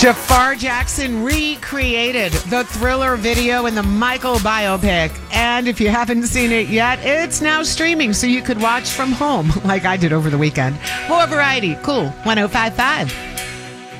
Jafar Jackson recreated the Thriller video in the Michael biopic. And if you haven't seen it yet, it's now streaming so you could watch from home like I did over the weekend. More variety. Cool. 105.5.